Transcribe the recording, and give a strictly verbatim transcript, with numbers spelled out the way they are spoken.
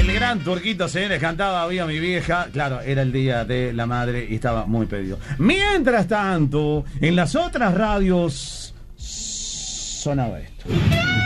El gran Turquito Cedeño cantaba Viva mi vieja. Claro, era el día de la madre y estaba muy pedido. Mientras tanto, en las otras radios sonaba esto.